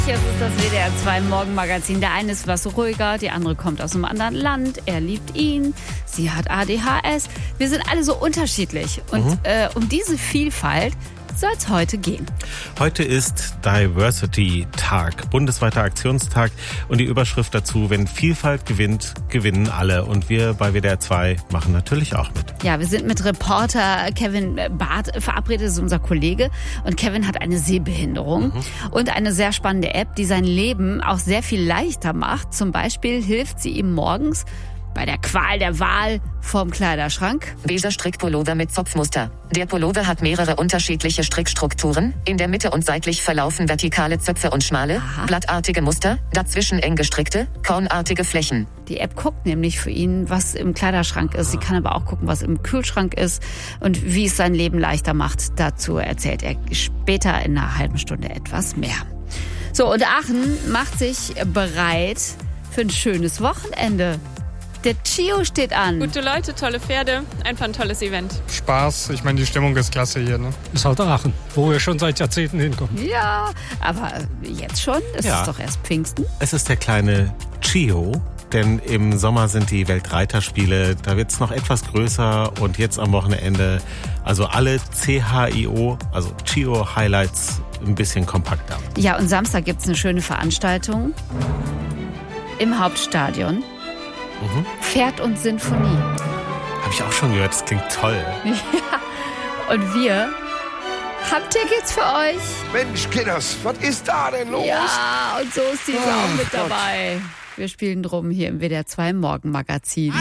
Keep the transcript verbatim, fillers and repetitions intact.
Jetzt ist das W D R zwei Morgenmagazin. Der eine ist was ruhiger, die andere kommt aus einem anderen Land. Er liebt ihn, sie hat A D H S. Wir sind alle so unterschiedlich. Und mhm. äh, um diese Vielfalt soll es heute gehen. Heute ist Diversity-Tag, bundesweiter Aktionstag. Und die Überschrift dazu: Wenn Vielfalt gewinnt, gewinnen alle. Und wir bei W D R zwei machen natürlich auch mit. Ja, wir sind mit Reporter Kevin Barth verabredet, das ist unser Kollege. Und Kevin hat eine Sehbehinderung mhm. und eine sehr spannende App, die sein Leben auch sehr viel leichter macht. Zum Beispiel hilft sie ihm morgens bei der Qual der Wahl vorm Kleiderschrank. Beiger Strickpullover mit Zopfmuster. Der Pullover hat mehrere unterschiedliche Strickstrukturen. In der Mitte und seitlich verlaufen vertikale Zöpfe und schmale, Aha. blattartige Muster, dazwischen eng gestrickte, kornartige Flächen. Die App guckt nämlich für ihn, was im Kleiderschrank ist. Sie kann aber auch gucken, was im Kühlschrank ist und wie es sein Leben leichter macht. Dazu erzählt er später in einer halben Stunde etwas mehr. So, und Aachen macht sich bereit für ein schönes Wochenende. Der Chio steht an. Gute Leute, tolle Pferde, einfach ein tolles Event. Spaß, ich meine, die Stimmung ist klasse hier. Ne? Ist halt Aachen, wo wir schon seit Jahrzehnten hinkommen. Ja, aber jetzt schon? Es ja. ist doch erst Pfingsten. Es ist der kleine Chio, denn im Sommer sind die Weltreiterspiele. Da wird es noch etwas größer und jetzt am Wochenende, also alle C H I O, also Chio Highlights, ein bisschen kompakter. Ja, und Samstag gibt es eine schöne Veranstaltung im Hauptstadion. Mhm. Pferd und Sinfonie. Habe ich auch schon gehört, das klingt toll. Ja, und wir haben Tickets für euch. Mensch, Kinders, was ist da denn los? Ja, und so ist sie oh, auch mit Gott. dabei. Wir spielen drum hier im W D R zwei Morgenmagazin.